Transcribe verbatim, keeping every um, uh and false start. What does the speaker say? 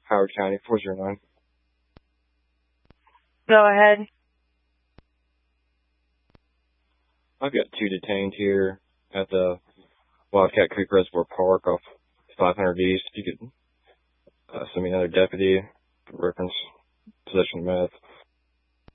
Howard County, four zero nine. Go ahead. I've got two detained here at the Wildcat Creek Reservoir Park off five hundred East. If you could uh, send me another deputy for reference possession of meth.